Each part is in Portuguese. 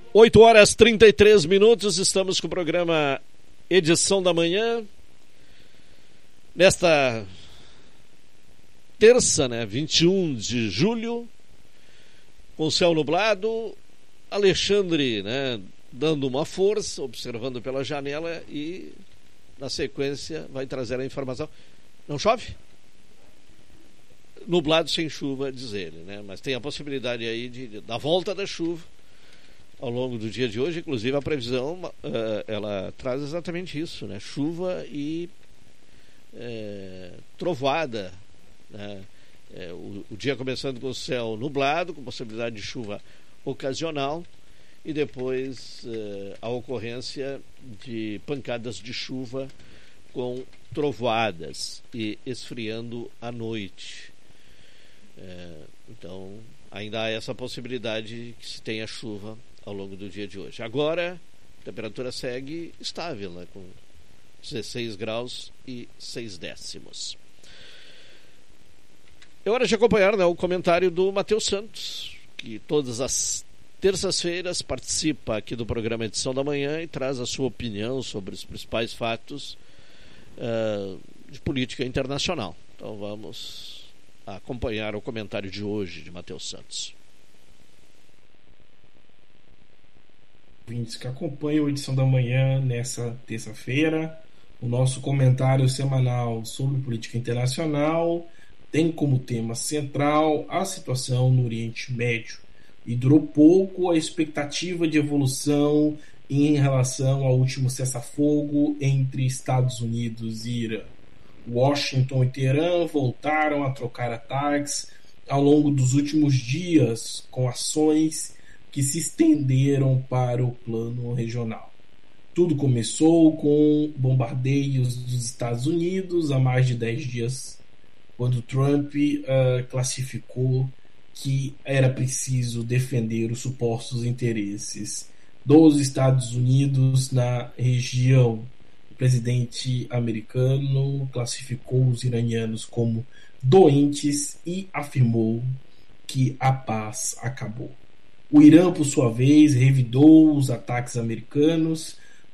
8h33, estamos com o programa Edição da Manhã. Nesta terça, 21 de julho, com céu nublado, Alexandre, dando uma força, observando pela janela e, na sequência, vai trazer a informação. Não chove? Nublado sem chuva, diz ele, mas tem a possibilidade aí da volta da chuva ao longo do dia de hoje. Inclusive a previsão ela traz exatamente isso, chuva e trovoada, o dia começando com o céu nublado, com possibilidade de chuva ocasional, e depois a ocorrência de pancadas de chuva com trovoadas e esfriando à noite. Então ainda há essa possibilidade que se tenha chuva ao longo do dia de hoje. Agora a temperatura segue estável, com 16 graus e 6 décimos. É hora de acompanhar o comentário do Matheus Santos, que todas as terças-feiras participa aqui do programa Edição da Manhã e traz a sua opinião sobre os principais fatos de política internacional. Então vamos acompanhar o comentário de hoje de Matheus Santos. Ouvintes que acompanham a Edição da Manhã nessa terça-feira, o nosso comentário semanal sobre política internacional tem como tema central a situação no Oriente Médio e durou pouco a expectativa de evolução em relação ao último cessar-fogo entre Estados Unidos e Irã. Washington e Teherã voltaram a trocar ataques ao longo dos últimos dias, com ações que se estenderam para o plano regional. Tudo começou com bombardeios dos Estados Unidos há mais de 10 dias, quando Trump classificou que era preciso defender os supostos interesses dos Estados Unidos na região. O presidente americano classificou os iranianos como doentes e afirmou que a paz acabou. O Irã, por sua vez, revidou os ataques americanos,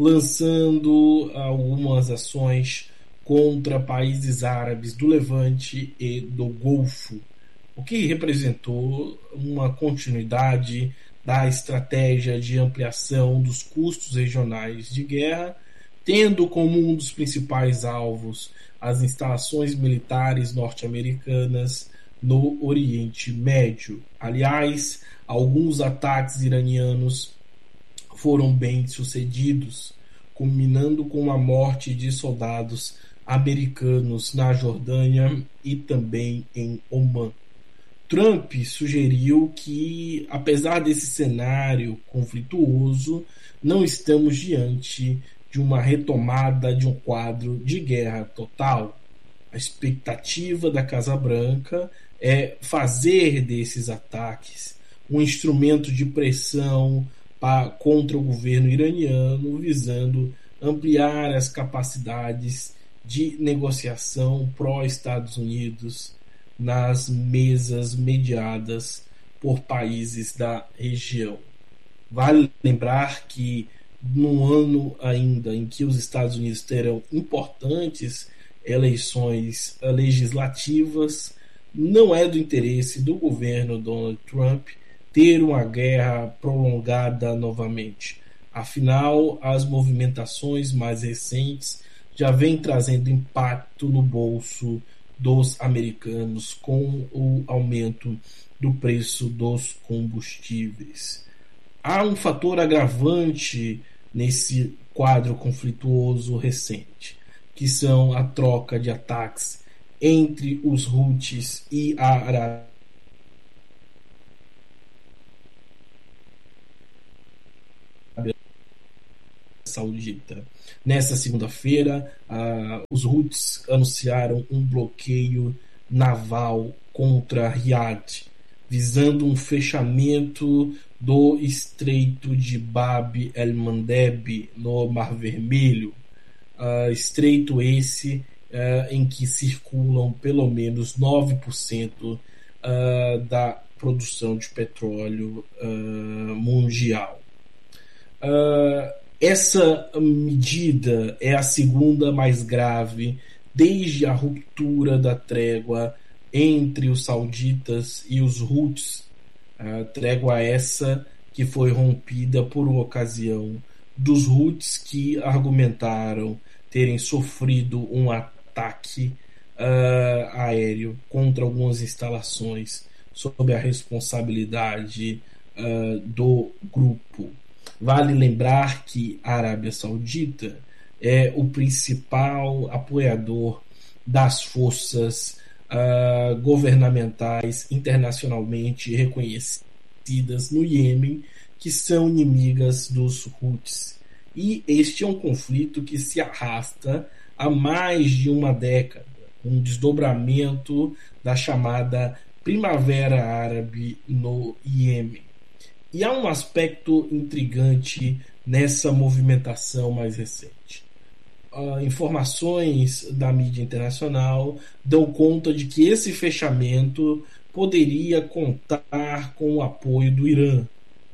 lançando algumas ações contra países árabes do Levante e do Golfo, o que representou uma continuidade da estratégia de ampliação dos custos regionais de guerra, tendo como um dos principais alvos as instalações militares norte-americanas no Oriente Médio. Aliás, alguns ataques iranianos foram bem sucedidos, culminando com a morte de soldados americanos na Jordânia e também em Omã. Trump sugeriu que, apesar desse cenário conflituoso, não estamos diante de uma retomada de um quadro de guerra total. A expectativa da Casa Branca é fazer desses ataques um instrumento de pressão contra o governo iraniano, visando ampliar as capacidades de negociação pró-Estados Unidos nas mesas mediadas por países da região. Vale lembrar que num ano ainda em que os Estados Unidos terão importantes eleições legislativas, não é do interesse do governo Donald Trump ter uma guerra prolongada novamente. Afinal, as movimentações mais recentes já vêm trazendo impacto no bolso dos americanos com o aumento do preço dos combustíveis. Há um fator agravante nesse quadro conflituoso recente, que são a troca de ataques entre os Houthis e a Arábia Saudita. Nessa segunda-feira, os Houthis anunciaram um bloqueio naval contra Riad, visando um fechamento do Estreito de Bab el-Mandeb no Mar Vermelho, estreito esse em que circulam pelo menos 9% da produção de petróleo mundial. Essa medida é a segunda mais grave desde a ruptura da trégua entre os sauditas e os Houthis. Trégua essa que foi rompida por ocasião dos Houthis, que argumentaram terem sofrido um ataque aéreo contra algumas instalações sob a responsabilidade do grupo. Vale lembrar que a Arábia Saudita é o principal apoiador das forças governamentais internacionalmente reconhecidas no Iêmen, que são inimigas dos Houthis. E este é um conflito que se arrasta há mais de uma década, um desdobramento da chamada Primavera Árabe no Iêmen. E há um aspecto intrigante nessa movimentação mais recente. Informações da mídia internacional dão conta de que esse fechamento poderia contar com o apoio do Irã,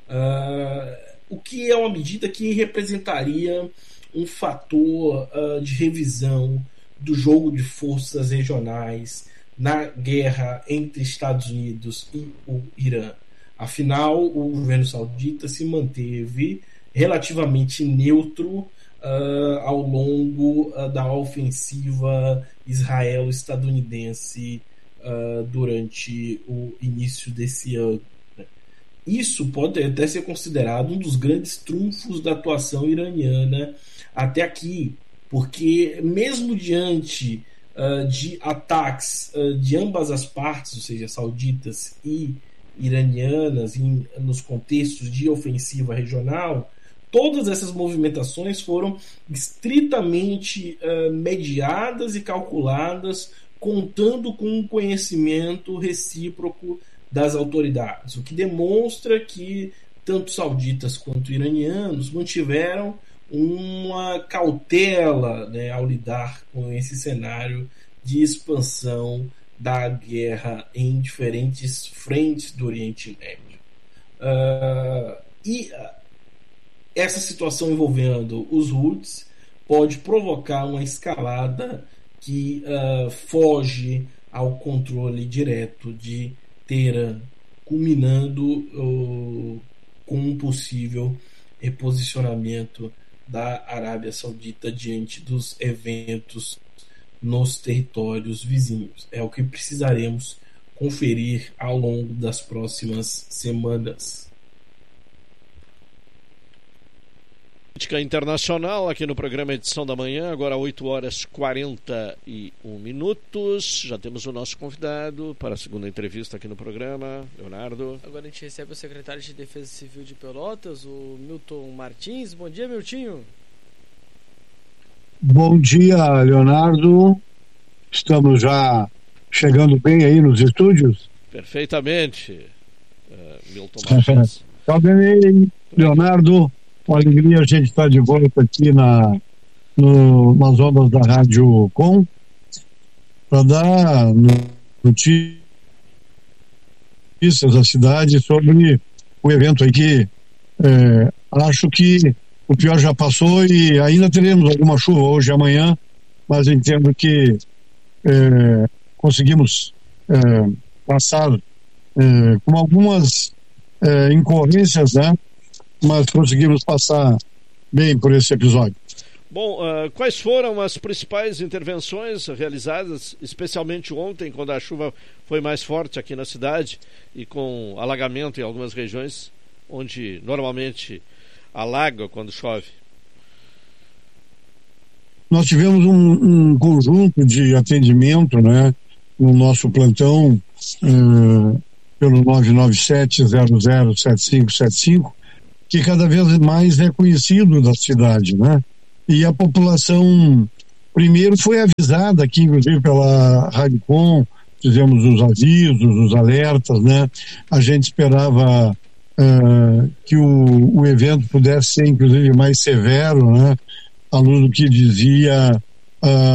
o que é uma medida que representaria um fator de revisão do jogo de forças regionais na guerra entre Estados Unidos e o Irã. Afinal, o governo saudita se manteve relativamente neutro ao longo da ofensiva israelo-estadunidense durante o início desse ano. Isso pode até ser considerado um dos grandes trunfos da atuação iraniana até aqui, porque mesmo diante de ataques de ambas as partes, ou seja, sauditas e iranianas, nos contextos de ofensiva regional, todas essas movimentações foram estritamente mediadas e calculadas, contando com um conhecimento recíproco das autoridades, o que demonstra que tanto sauditas quanto iranianos mantiveram uma cautela, né, ao lidar com esse cenário de expansão da guerra em diferentes frentes do Oriente Médio. E essa situação envolvendo os Houthis pode provocar uma escalada que foge ao controle direto de Teherã, culminando com um possível reposicionamento da Arábia Saudita diante dos eventos nos territórios vizinhos. É o que precisaremos conferir ao longo das próximas semanas. Política internacional aqui no programa Edição da Manhã, agora 8h41. Já temos o nosso convidado para a segunda entrevista aqui no programa, Leonardo. Agora a gente recebe o secretário de Defesa Civil de Pelotas, o Milton Martins. Bom dia, Miltinho. Bom dia, Leonardo. Estamos já chegando bem aí nos estúdios? Perfeitamente, Milton Martins. Tá bem, Leonardo. Com alegria a gente está de volta aqui nas ondas da Rádio Com para dar notícias da cidade sobre o evento aí que acho que o pior já passou e ainda teremos alguma chuva hoje e amanhã, mas eu entendo que conseguimos passar com algumas incorrências, né? Mas conseguimos passar bem por esse episódio. Bom, quais foram as principais intervenções realizadas, especialmente ontem, quando a chuva foi mais forte aqui na cidade e com alagamento em algumas regiões onde normalmente alaga quando chove? Nós tivemos um conjunto de atendimento, né, no nosso plantão pelo 997-007575, que cada vez mais é conhecido da cidade, né? E a população, primeiro, foi avisada aqui, inclusive pela Rádio Com, fizemos os avisos, os alertas, né? A gente esperava que o evento pudesse ser, inclusive, mais severo, né? À luz do que dizia,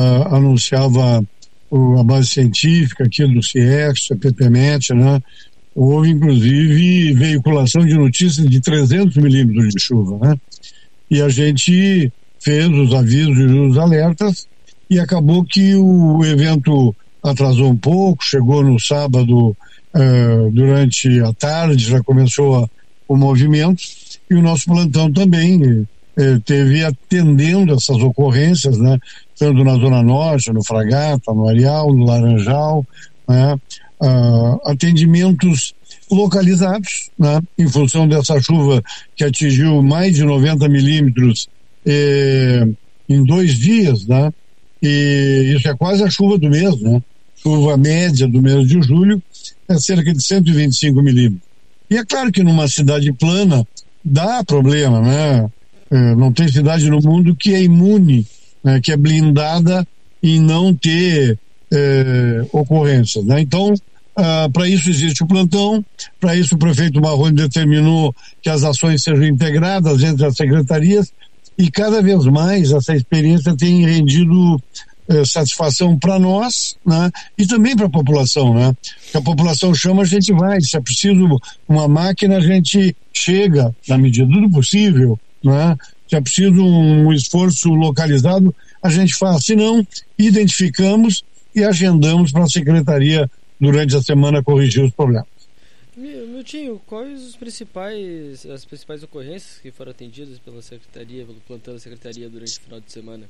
anunciava a base científica aqui do CIEX, a PPMet, né? houve inclusive veiculação de notícias de 300 milímetros de chuva, né? E a gente fez os avisos e os alertas e acabou que o evento atrasou um pouco, chegou no sábado durante a tarde, já começou o movimento, e o nosso plantão também teve atendendo essas ocorrências, né? Tanto na Zona Norte, no Fragata, no Areal, no Laranjal, né? Atendimentos localizados, né? Em função dessa chuva que atingiu mais de 90 milímetros em 2 dias, né? E isso é quase a chuva do mês, né? Chuva média do mês de julho é cerca de 125 milímetros. E é claro que numa cidade plana dá problema, né? Não tem cidade no mundo que é imune, né? Que é blindada em não ter ocorrências, né? Então, para isso existe o plantão, para isso o prefeito Marrone determinou que as ações sejam integradas entre as secretarias, e cada vez mais essa experiência tem rendido satisfação para nós, né? E também para a população, né? Se a população chama, a gente vai. Se é preciso uma máquina, a gente chega na medida do possível, né? Se é preciso um esforço localizado, a gente faz. Se não, identificamos e agendamos para a secretaria durante a semana corrigir os problemas. Miltinho, quais as principais ocorrências que foram atendidas pela secretaria, pelo plantão da secretaria durante o final de semana?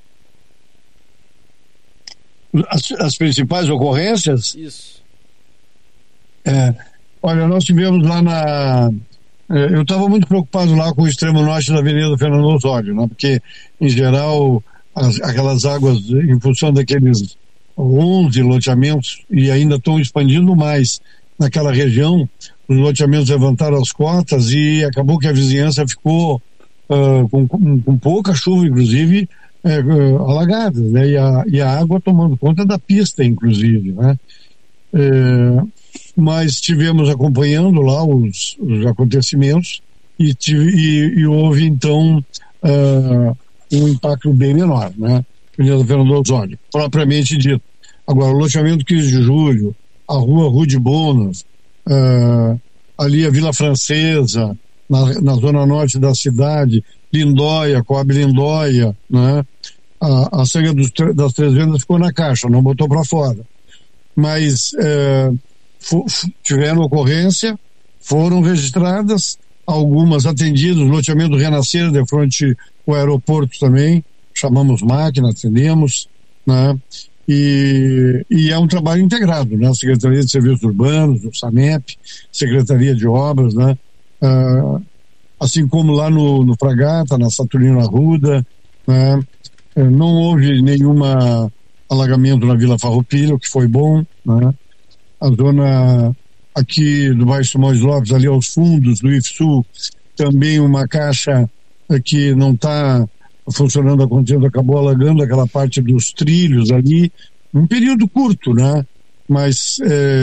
As principais ocorrências? Isso. Olha, nós tivemos lá eu estava muito preocupado lá com o extremo norte da Avenida Fernando Osório, né? Porque, em geral, aquelas águas, em função daqueles 11 loteamentos, e ainda estão expandindo mais naquela região, os loteamentos levantaram as cotas e acabou que a vizinhança ficou com pouca chuva, inclusive, alagadas, né? E a água tomando conta da pista, inclusive, né? Mas tivemos acompanhando lá os acontecimentos e houve então um impacto bem menor, né? Avenida Fernando Osório, propriamente dito. Agora, o loteamento 15 de julho, a rua Rude Bonas, ali a Vila Francesa, na zona norte da cidade, Lindóia, Coab Lindóia, né? A Sanga das Três Vendas ficou na caixa, não botou para fora. Mas tiveram ocorrência, foram registradas, algumas atendidas, o loteamento Renascer, de frente ao aeroporto também, chamamos máquina, atendemos, né? E é um trabalho integrado, né? Secretaria de Serviços Urbanos, o SANEP, Secretaria de Obras, né? Assim como lá no Fragata, na Saturnino Arruda, né? Não houve nenhum alagamento na Vila Farroupilha, o que foi bom, né? A zona aqui do bairro Simões Lopes, ali aos fundos do IFSU, também uma caixa que não está funcionando a contento, acabou alagando aquela parte dos trilhos ali, um período curto, né? Mas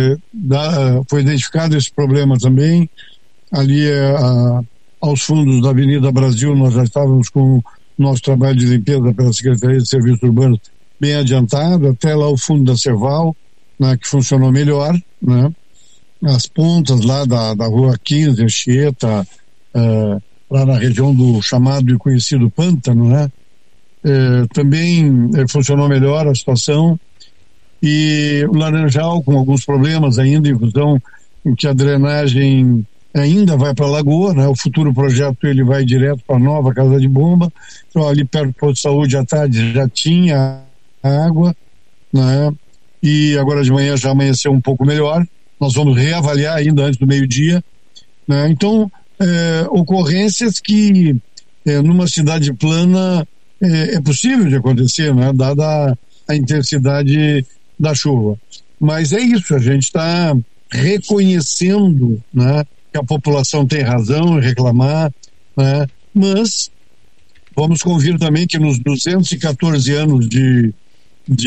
foi identificado esse problema também. Ali aos fundos da Avenida Brasil, nós já estávamos com o nosso trabalho de limpeza pela Secretaria de Serviços Urbanos bem adiantado, até lá o fundo da Ceval, né, que funcionou melhor, né? As pontas lá da rua 15, Anchieta, lá na região do chamado e conhecido Pântano, né? Também funcionou melhor a situação. E o Laranjal com alguns problemas ainda, em função em que a drenagem ainda vai para a lagoa, né? O futuro projeto ele vai direto para a nova casa de bomba. Então ali perto do posto de saúde à tarde já tinha água, né? E agora de manhã já amanheceu um pouco melhor. Nós vamos reavaliar ainda antes do meio-dia, né? Então, ocorrências que numa cidade plana é possível de acontecer, né? Dada a intensidade da chuva. Mas é isso, a gente está reconhecendo, né, que a população tem razão em reclamar, né? Mas vamos convir também que nos 214 anos de